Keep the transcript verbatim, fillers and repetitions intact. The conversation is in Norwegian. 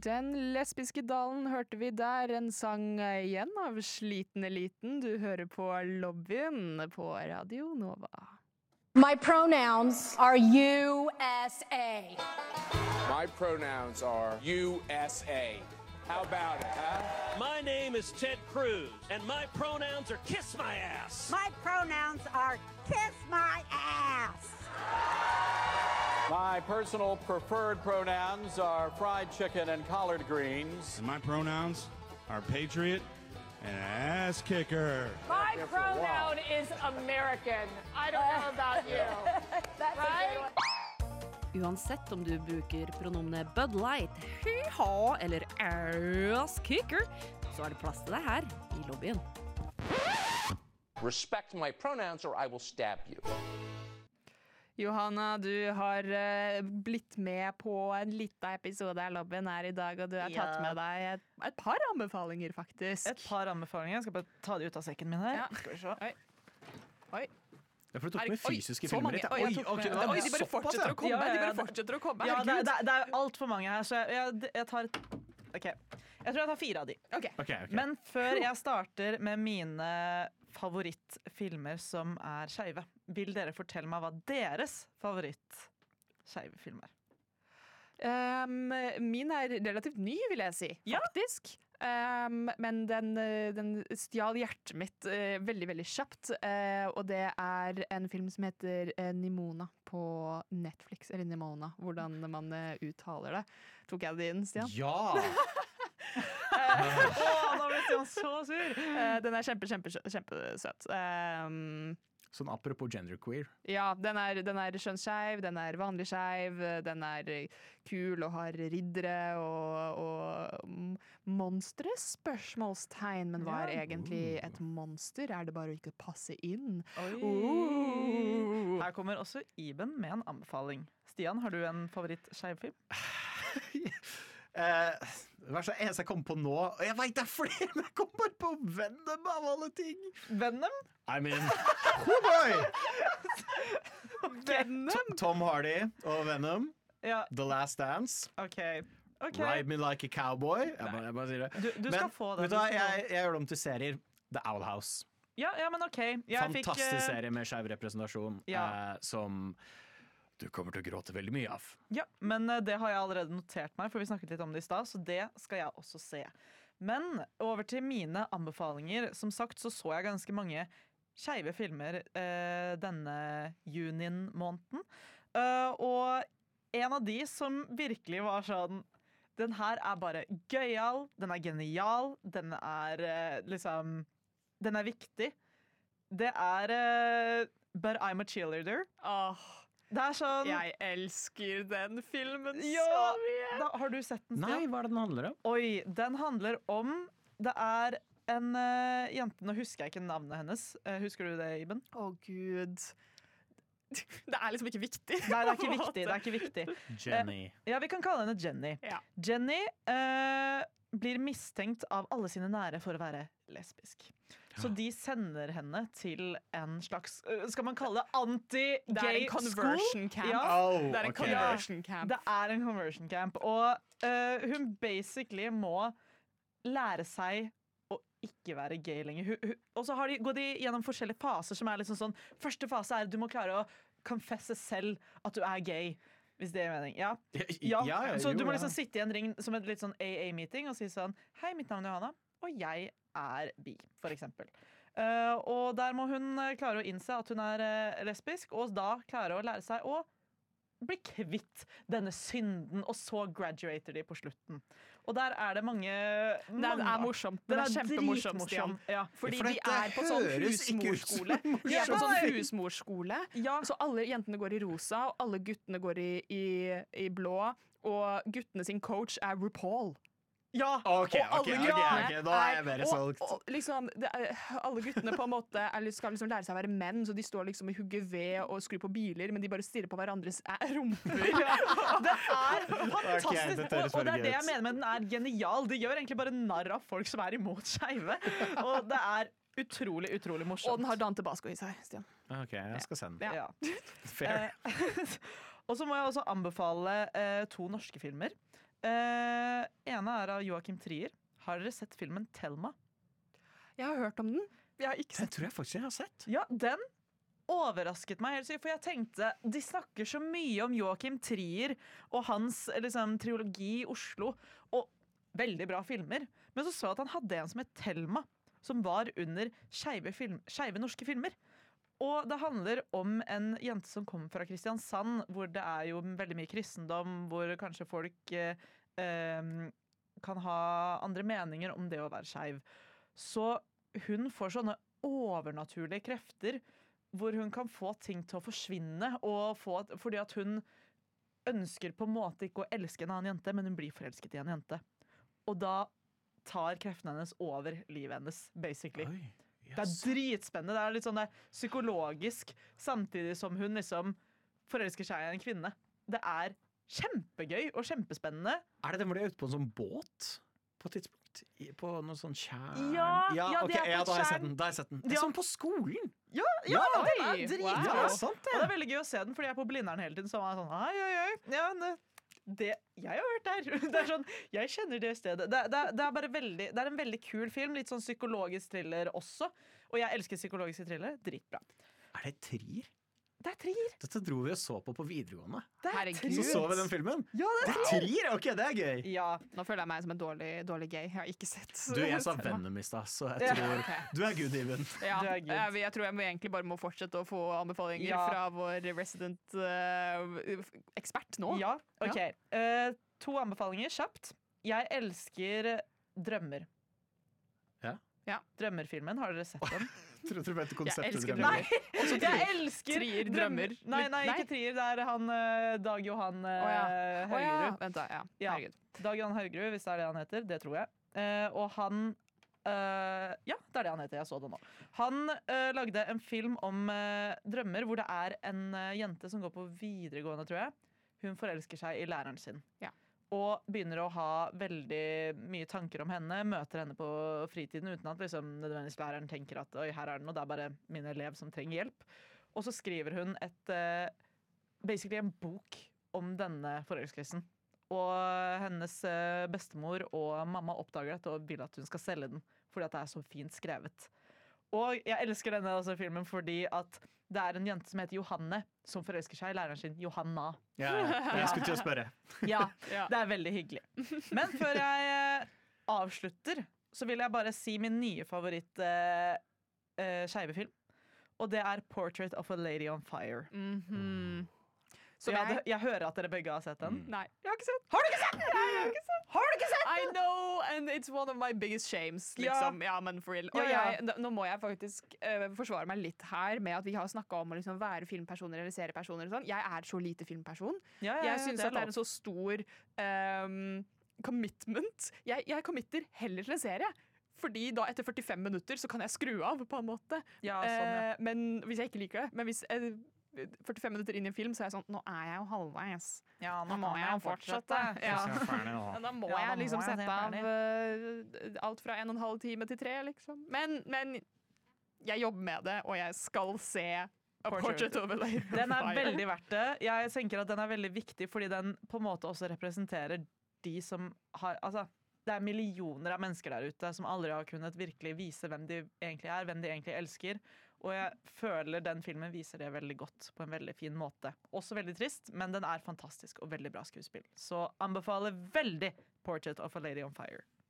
Den lesbiske dalen hørte vi der, en sang igjen av Sliten Eliten. Du hører på Lobbyen på Radio Nova. My pronouns are U S A. My pronouns are U S A. How about it, huh? My name is Ted Cruz, and my pronouns are kiss my ass. My pronouns are kiss my ass. My personal preferred pronouns are fried chicken and collard greens. And my pronouns are patriot and ass kicker. My pronoun is American. I don't know about you. That's Right? a good one. Uansett om du bruker pronomene Bud Light, hy-ha eller ass kicker, så er det plass til deg her i lobbyen. Respect my pronouns or I will stab you. Johanna, du har uh, blitt med på en liten episode av Lobbyen her i dag, og du har tatt Ja. med deg et, et par anbefalinger, faktisk. Et par anbefalinger. Jeg skal bare ta de ut av sekken min her. Ja. Skal vi se. Oi. Oi. Ja, for du tok med Oi, fysiske så filmer mange. ditt. Oi, jeg tok ok, med- det var Oi, de bare såpass, fortsetter ja. å komme. Ja, ja, De ja, bare det- fortsetter å komme. Ja, det, Herregud. det, det er altfor mange her, så jeg, jeg, jeg tar OK. Jeg tror jeg tar fire av de. Ok. Ok, ok. Men før jeg starter med mine favorittfilmer som er skeive, vil dere fortelle meg hva deres favoritt-skeive film er? Um, min er relativt ny, vil jeg si, Ja. faktisk. Um, men den, eh, den stjal hjertet mitt eh, veldig, veldig kjapt. eh, og det er en film som heter eh, Nimona på Netflix. Eller Nimona, hvordan man eh, uttaler det. Tok jeg det inn, Stian? Ja! Å, nå ble Stian så sur! Eh, den er kjempe, kjempe, kjempesøt. Um, Sånn apropos genderqueer. ja, den er, den er kjønnsskeiv, den er vanlig skeiv, den er eh, kul og har riddere og, og m- monstre? Spørsmålstegn. Men hva er Ja. egentlig et monster? Er det bare å ikke passe inn? Oi. Uh. Her kommer også Iben med en anbefaling. Stian, har du en favoritt-skeiv film? Eh, hva er det eneste jeg kom på nå? Og jeg vet det er flere, men jeg kom bare på Venom av alle ting. Venom? I mean, oh boy! Venom? T- Tom Hardy og Venom, Ja, The Last Dance, OK. Ok. Ride Me Like a Cowboy. Jeg bare, jeg bare sier det. Du, du Men, skal få den. vet du hva, jeg, jeg gjør det om til serier. The Owl House. Ja, ja, men OK. Jeg fikk, Fantastisk eh, serie med skeiv representasjon Ja. eh, som du kommer til å gråte veldig mye av. Ja, men eh, det har jeg allerede notert meg, for vi snakket litt om det i stad, så det skal jeg også se. Men over til mine anbefalinger. Som sagt så så jeg ganske mange skeive filmer eh, denne junien-måneden. Eh, og en av de som virkelig var sånn Den her er bare gøyal, den er genial, den er eh, liksom Den er viktig. Det er eh, But I'm a Cheerleader. Åh, Det er sånn jeg elsker den filmen Ja, så mye! da, Har du sett den, Stian? Nei, hva er det den handler om? Oi, den handler om Det er en eh, jente, nå husker jeg ikke navnet hennes. Eh, husker du det, Iben? Å, gud. Det er liksom ikke viktig. Nei, det er på ikke en viktig. Det måte. er ikke viktig. Jenny. Ja, vi kan kalle henne Jenny. Ja. Jenny eh, blir mistenkt av alle sine nære for å være lesbisk. Så de sender henne til en slags eh, Skal man kalle det Det er anti-gay en conversion school? camp. Ja, Oh, Det er en ok. conversion camp. det er en conversion camp. Og eh, hun basically må lære seg å ikke være gay lenger. Hun, hun, og så har de, går de gjennom forskjellige faser som er liksom sånn Første fase er at du må klare å confesse selv at du er gay. Hvis det gir mening. Ja. Ja. Ja, ja, så jo, du må ja. liksom sitte i en ring som et litt sånn A A-meeting og si sånn Hei, mitt navn er Johanna, og jeg er bi, for eksempel. Eh, og der må hun eh, klare å innse at hun er eh, lesbisk, og da klare å lære seg å bli kvitt denne synden, og så graduater de på slutten. Og der er det mange, Den mange er morsom. Den er kjempemorsom, Stian. Ja. Fordi For de dette er på sånn høres ikke ut som husmorskole. De er på sånn husmorskole. Ja. Så alle jentene går i rosa, og alle guttene går i, i, i blå. Og guttene sin coach er RuPaul. Ja. Ok, Og alle ok, ok, guttene ok, da er jeg mer og- solgt. Og, liksom, det er, alle guttene på en måte er, skal liksom lære seg å være menn, så de står liksom og hugger ved og skrur på biler, men de bare stirrer på hverandres æ- rumper. Det er fantastisk, Ok, dette høres og, og det er veldig det gøy jeg ut. mener med den er genial. De gjør egentlig bare narr av folk som er imot skeive. Og det er utrolig, utrolig morsomt. Og den har Dan Tabasco i seg, Stian. Ok, jeg skal sende den. Ja. Fair. Eh, og så må jeg også anbefale eh, to norske filmer. Uh, ene er av Joachim Trier. Har dere sett filmen Thelma? Jeg har hørt om den. Jeg har ikke sett. Den tror jeg faktisk jeg har sett. Ja, den overrasket meg helt sykt, for jeg tenkte de snakker så mye om Joachim Trier og hans liksom, triologi i Oslo, og veldig bra filmer. Men så så jeg at han hadde en som het Thelma, som var under skeive, film, skeive norske filmer. Og det handler om en jente som kommer fra Kristiansand, hvor det er jo veldig mye kristendom, hvor kanskje folk eh, eh, kan ha andre meninger om det å være skeiv. Så hun får sånne overnaturlige krefter, hvor hun kan få ting til å forsvinne, og få, fordi at hun ønsker på en måte ikke å elske en annen jente, men hun blir forelsket i en jente. Og da tar kreftene hennes over livet hennes, basically. Oi, yes. Det er dritspennende, det er litt sånn det er psykologisk, samtidig som hun liksom forelsker seg i en kvinne. Det er kjempegøy og kjempespennende. Er det den hvor de er ute på en sånn båt? På et tidspunkt? På noe sånn tjern? Ja, ja, ok, de er på ja, da har jeg tjern. sett den. Da har jeg sett den. Det er Ja. sånn på skolen! Ja, ja, Ja, den er oi, dritbra. wow. Ja, sant det. Og det er veldig gøy å se den, fordi jeg er på Blindern hele tiden, så er jeg sånn, oi, oi, oi. Ja, det, det, jeg har vært der. Det er sånn, jeg kjenner det stedet. Det, det, det er bare veldig, det er en veldig kul film, litt sånn psykologisk thriller også. Og jeg elsker psykologiske thriller, dritbra. Er det Trier? Det er Trier. Dette dro vi og så på på videregående. Det er Herregud. Så så vi den filmen. Ja, det er Trier! Ok, det er gøy. Ja. Nå føler jeg meg som en dårlig, dårlig gay. Jeg har ikke sett. Du, jeg sa Venom i stad, så jeg Ja. tror Ok. du er good even. Ja, Du er good. jeg, jeg tror jeg må egentlig bare må fortsette å få anbefalinger Ja. fra vår resident eh, ekspert nå. Ja, ok. Eh, to anbefalinger, kjapt. Jeg elsker Drømmer. Ja? Ja. Drømmerfilmen, har dere sett den? Tror du vet Jeg konseptet elsker drømmer? drømmer. Også jeg elsker Trier drømmer. Nei, nei, Nei. ikke Trier. Det er han eh, Dag Johan eh, Å ja. Å ja. Haugerud. Vent da, ja. Ja. Herregud. Dag Johan Haugerud, hvis det er det han heter. Det tror jeg. Eh, og han eh, Ja, det er det han heter. Jeg så det nå. Han eh, lagde en film om eh, drømmer, hvor det er en eh, jente som går på videregående, tror jeg. Hun forelsker seg i læreren sin. Ja. Og begynner å ha veldig mye tanker om henne, møter henne på fritiden uten at liksom, nødvendigvis læreren tenker at oi, her er den, og det er bare min elev som trenger hjelp. Og så skriver hun et, uh, basically en bok om denne forelskelsen. Og hennes uh, bestemor og mamma oppdager dette og vil at hun skal selge den, fordi at det er så fint skrevet. Og jeg elsker denne altså, filmen fordi at det er en jente som heter Johanne, som forelsker seg i læreren sin, Johanna. Ja, ja. Jeg skulle til å spørre. Ja, Ja. det er veldig hyggelig. Men før jeg eh, avslutter, så vil jeg bare si min nye favoritt eh, eh, skeive film. Og det er Portrait of a Lady on Fire. Mhm. Så jeg, hadde, jeg hører at dere begge har sett den. Nei, jeg har ikke sett. Har du ikke sett den?! Nei, jeg har ikke sett. Har du ikke sett I know, and it's one of my biggest shames. Liksom. Ja, men for real. Og Ja, ja. jeg, da- nå må jeg faktisk eh, forsvare meg litt her med at vi har snakka om å liksom være filmpersoner eller seriepersoner. Og sånn. Jeg er så lite filmperson. Ja, ja, ja, jeg syns det er at det er lov. en så stor ehm, commitment. Jeg, jeg committer heller til en serie. Fordi da etter førtifem minutter så kan jeg skru av, på en måte. Ja, sånn, ja. Eh, men hvis jeg ikke liker det. Men hvis eh, førtifem minutter inn i en film, så er jeg sånn, nå er jeg jo halvveis. Ja, Nå må jeg jo fortsette. Ja. Ja, da må Ja, da jeg liksom må jeg se sette av eh, alt fra en og en halv time til tre, liksom. Men, men jeg jobber med det, og jeg skal se A Portrait of a Lady on Den er Fire. veldig verdt det. Jeg tenker at den er veldig viktig fordi den på en måte også representerer de som har altså, det er millioner av mennesker der ute som aldri har kunnet virkelig vise hvem de egentlig er, hvem de egentlig elsker. Og jeg føler den filmen viser det veldig godt på en veldig fin måte. Også veldig trist, men den er fantastisk og veldig bra skuespill. Så anbefaler veldig Portrait of a Lady on Fire.